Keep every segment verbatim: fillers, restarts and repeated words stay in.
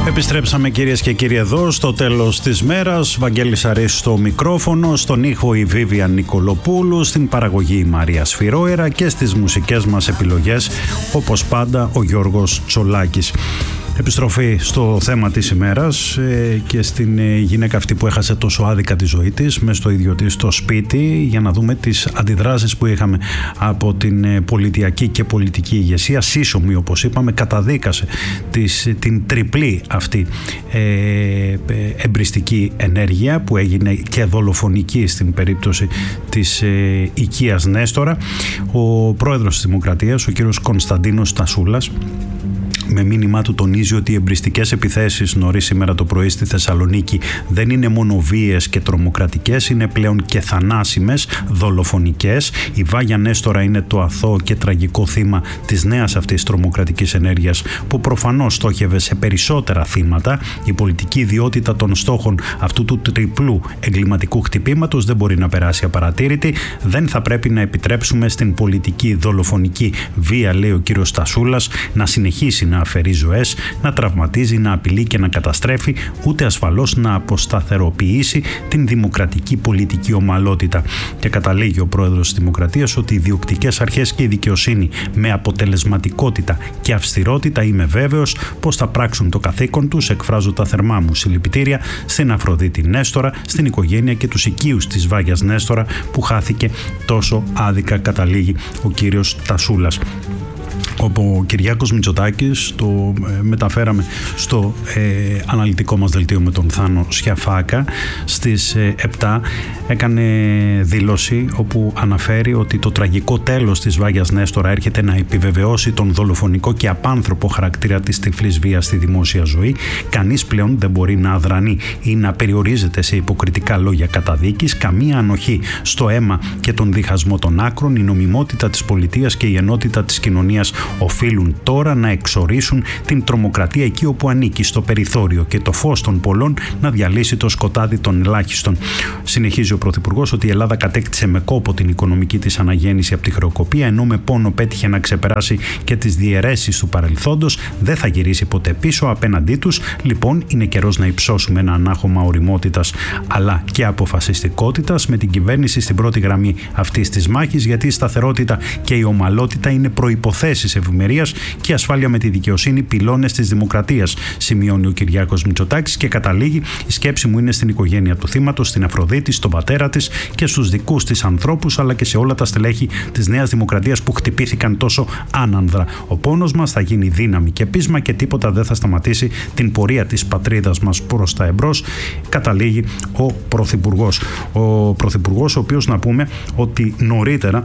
Επιστρέψαμε κυρίες και κύριοι εδώ στο τέλος της μέρας. Βαγγέλης Αρής στο μικρόφωνο, στον ήχο η Βίβιαν Νικολοπούλου, στην παραγωγή η Μαρία Σφυρόερα και στις μουσικές μας επιλογές όπως πάντα ο Γιώργος Τσολάκης. Επιστροφή στο θέμα της ημέρας ε, και στην ε, γυναίκα αυτή που έχασε τόσο άδικα τη ζωή της μες στο ίδιο της το σπίτι, για να δούμε τις αντιδράσεις που είχαμε από την ε, πολιτιακή και πολιτική ηγεσία. Σύσσωμη, όπως είπαμε, καταδίκασε της, την τριπλή αυτή ε, ε, εμπριστική ενέργεια που έγινε και δολοφονική στην περίπτωση της ε, οικίας Νέστορα. Ο πρόεδρος της Δημοκρατίας, ο κύριος Κωνσταντίνος Τασούλας, με μήνυμά του τονίζει ότι οι εμπριστικές επιθέσεις νωρίς σήμερα το πρωί στη Θεσσαλονίκη δεν είναι μόνο βίαιες και τρομοκρατικές, είναι πλέον και θανάσιμες, δολοφονικές. Η Βάγια Νέστορα είναι το αθώο και τραγικό θύμα της νέας αυτής τρομοκρατικής ενέργειας που προφανώς στόχευε σε περισσότερα θύματα. Η πολιτική ιδιότητα των στόχων αυτού του τριπλού εγκληματικού χτυπήματος δεν μπορεί να περάσει απαρατήρητη. Δεν θα πρέπει να επιτρέψουμε στην πολιτική δολοφονική βία, λέει ο κύριος Τασούλας, να συνεχίσει να αφαιρεί ζωές, να τραυματίζει, να απειλεί και να καταστρέφει, ούτε ασφαλώς να αποσταθεροποιήσει την δημοκρατική πολιτική ομαλότητα. Και καταλήγει ο πρόεδρος της Δημοκρατίας ότι οι διοκτικές αρχές και η δικαιοσύνη με αποτελεσματικότητα και αυστηρότητα, είμαι βέβαιος πως θα πράξουν το καθήκον τους. Εκφράζω τα θερμά μου συλληπιτήρια στην Αφροδίτη Νέστορα, στην οικογένεια και τους οικείους της Βάγιας Νέστορα που χάθηκε τόσο άδικα, καταλήγει ο κύριος Τασούλας. Ο Κυριάκος Μητσοτάκης, το ε, μεταφέραμε στο ε, αναλυτικό μας δελτίο με τον Θάνο Σιαφάκα, στις ε, επτά έκανε δήλωση όπου αναφέρει ότι το τραγικό τέλος της Βάγιας Νέστορα έρχεται να επιβεβαιώσει τον δολοφονικό και απάνθρωπο χαρακτήρα της τυφλής βίας στη δημόσια ζωή. Κανείς πλέον δεν μπορεί να αδρανεί ή να περιορίζεται σε υποκριτικά λόγια καταδίκης. Καμία ανοχή στο αίμα και τον διχασμό των άκρων. Η νομιμότητα της πολιτείας και η ενότητα της κοινωνίας οφείλουν τώρα να εξορίσουν την τρομοκρατία εκεί όπου ανήκει, στο περιθώριο, και το φως των πολλών να διαλύσει το σκοτάδι των ελάχιστων. Συνεχίζει ο Πρωθυπουργός ότι η Ελλάδα κατέκτησε με κόπο την οικονομική της αναγέννηση από τη χρεοκοπία, ενώ με πόνο πέτυχε να ξεπεράσει και τις διαιρέσεις του παρελθόντος. Δεν θα γυρίσει ποτέ πίσω απέναντί τους. Λοιπόν, είναι καιρός να υψώσουμε ένα ανάχωμα οριμότητας αλλά και αποφασιστικότητας με την κυβέρνηση στην πρώτη γραμμή αυτής της μάχης, γιατί η σταθερότητα και η ομαλότητα είναι προϋποθέσεις ευημερίας και ασφάλεια με τη δικαιοσύνη, πυλώνες της δημοκρατίας, σημειώνει ο Κυριάκος Μητσοτάκης και καταλήγει: η σκέψη μου είναι στην οικογένεια του θύματος, στην Αφροδίτη, στον πατέρα της και στους δικούς της ανθρώπους, αλλά και σε όλα τα στελέχη της Νέας Δημοκρατίας που χτυπήθηκαν τόσο άνανδρα. Ο πόνος μας θα γίνει δύναμη και πείσμα και τίποτα δεν θα σταματήσει την πορεία της πατρίδας μας προς τα εμπρός, καταλήγει ο Πρωθυπουργός. Ο Πρωθυπουργός, ο οποίος, να πούμε ότι νωρίτερα,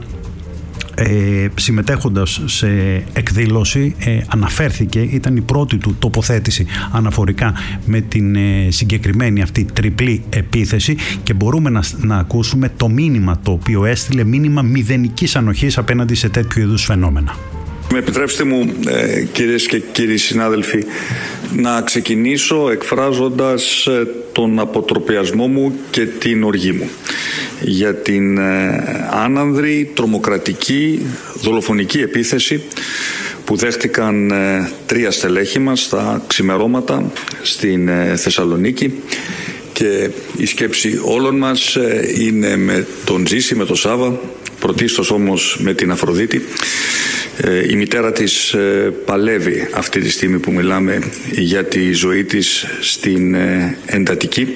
Ε, συμμετέχοντας σε εκδήλωση, ε, αναφέρθηκε, ήταν η πρώτη του τοποθέτηση αναφορικά με την ε, συγκεκριμένη αυτή τριπλή επίθεση, και μπορούμε να, να ακούσουμε το μήνυμα το οποίο έστειλε, μήνυμα μηδενικής ανοχής απέναντι σε τέτοιου είδους φαινόμενα. Με επιτρέψτε μου, ε, κυρίες και κύριοι συνάδελφοι, να ξεκινήσω εκφράζοντας ε, τον αποτροπιασμό μου και την οργή μου για την ε, άνανδρη, τρομοκρατική, δολοφονική επίθεση που δέχτηκαν ε, τρία στελέχη μας στα ξημερώματα στην ε, Θεσσαλονίκη, και η σκέψη όλων μας ε, είναι με τον Ζήση, με τον Σάβα, πρωτίστως όμως με την Αφροδίτη. Η μητέρα της παλεύει αυτή τη στιγμή που μιλάμε για τη ζωή της στην εντατική.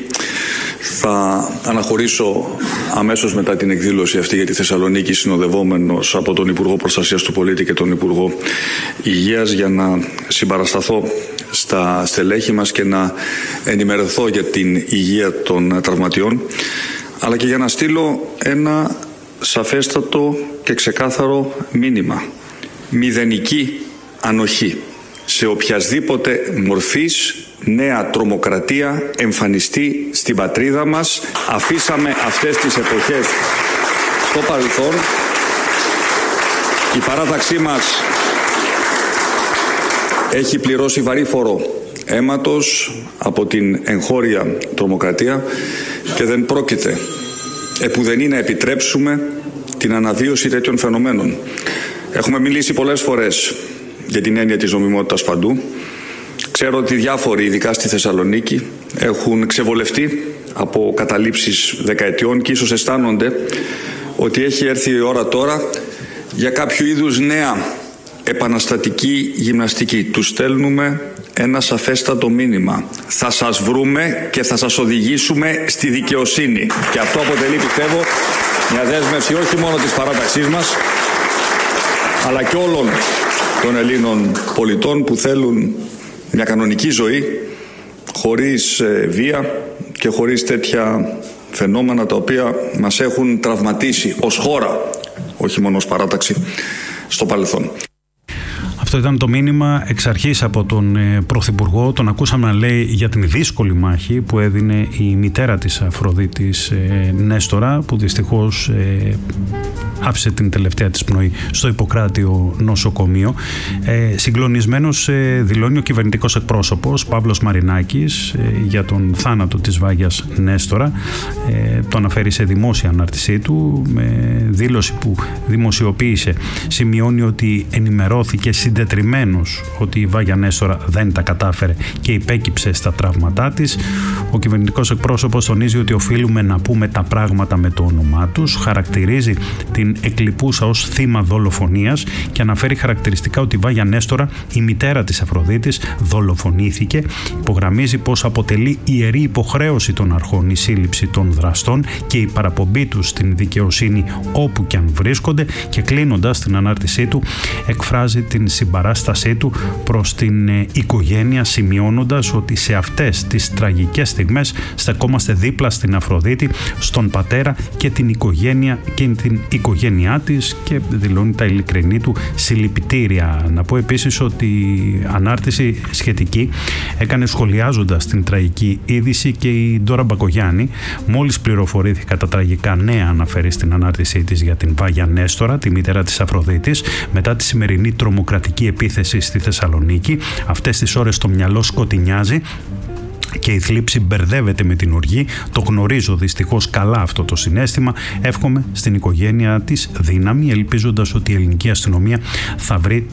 Θα αναχωρήσω αμέσως μετά την εκδήλωση αυτή για τη Θεσσαλονίκη, συνοδευόμενος από τον Υπουργό Προστασίας του Πολίτη και τον Υπουργό Υγείας, για να συμπαρασταθώ στα στελέχη μας και να ενημερωθώ για την υγεία των τραυματιών, αλλά και για να στείλω ένα σαφέστατο και ξεκάθαρο μήνυμα. Μηδενική ανοχή σε οποιασδήποτε μορφής νέα τρομοκρατία εμφανιστεί στην πατρίδα μας. Αφήσαμε αυτές τις εποχές στο παρελθόν. Η παράταξή μας έχει πληρώσει βαρύ φόρο αίματος από την εγχώρια τρομοκρατία και δεν πρόκειται επουδενή να επιτρέψουμε την αναβίωση τέτοιων φαινομένων. Έχουμε μιλήσει πολλές φορές για την έννοια της νομιμότητας παντού. Ξέρω ότι διάφοροι, ειδικά στη Θεσσαλονίκη, έχουν ξεβολευτεί από καταλήψεις δεκαετιών και ίσως αισθάνονται ότι έχει έρθει η ώρα τώρα για κάποιο είδους νέα επαναστατική γυμναστική. Τους στέλνουμε ένα σαφέστατο μήνυμα. Θα σας βρούμε και θα σας οδηγήσουμε στη δικαιοσύνη. Και αυτό αποτελεί, πιστεύω, μια δέσμευση όχι μόνο της παράταξής μας, αλλά και όλων των Ελλήνων πολιτών που θέλουν μια κανονική ζωή χωρίς βία και χωρίς τέτοια φαινόμενα τα οποία μας έχουν τραυματίσει ως χώρα, όχι μόνο ως παράταξη, στο παρελθόν. Αυτό ήταν το μήνυμα εξ αρχής από τον ε, Πρωθυπουργό. Τον ακούσαμε να λέει για την δύσκολη μάχη που έδινε η μητέρα της Αφροδίτης, ε, Νέστορα, που δυστυχώς ε, άφησε την τελευταία της πνοή στο Ιπποκράτιο νοσοκομείο. Ε, συγκλονισμένος ε, δηλώνει ο κυβερνητικός εκπρόσωπος Παύλος Μαρινάκης ε, για τον θάνατο της Βάγιας Νέστορα. Ε, το αναφέρει σε δημόσια ανάρτησή του με δήλωση που δημοσιοποίησε. Σημειώνει ότι ενημερώθηκε συντετριμμένος ότι η Βάγια Νέστορα δεν τα κατάφερε και υπέκυψε στα τραύματά της. Ο κυβερνητικός εκπρόσωπος τονίζει ότι οφείλουμε να πούμε τα πράγματα με το όνομά τους. Χαρακτηρίζει την εκλειπούσα ως θύμα δολοφονίας και αναφέρει χαρακτηριστικά ότι η Βάγια Νέστορα, η μητέρα της Αφροδίτης, δολοφονήθηκε. Υπογραμμίζει πως αποτελεί ιερή υποχρέωση των αρχών η σύλληψη των δραστών και η παραπομπή τους στην δικαιοσύνη όπου και αν βρίσκονται, και κλείνοντας την ανάρτησή του εκφράζει την συμπαράστασή του προς την οικογένεια, σημειώνοντας ότι σε αυτές τις τραγικές στιγμές στεκόμαστε δίπλα στην Αφροδίτη, στον πατέρα και την οικογένεια και την οικογένειά της, και δηλώνει τα ειλικρινή του συλληπιτήρια. Να πω επίσης ότι η ανάρτηση σχετική έκανε σχολιάζοντας την τραγική είδηση και η Ντόρα Μπακογιάννη. Μόλις πληροφορήθηκα τα τραγικά νέα, αναφέρει στην ανάρτησή της για την Βάγια Νέστορα, τη μητέρα της Αφροδίτης, μετά τη σημερινή τρομοκρατική επίθεση στη Θεσσαλονίκη. Αυτές τις ώρες το μυαλό σκοτεινιάζει και η θλίψη μπερδεύεται με την οργή. Το γνωρίζω δυστυχώς καλά αυτό το συναίσθημα. Εύχομαι στην οικογένεια της δύναμη, ελπίζοντας ότι η ελληνική αστυνομία θα βρει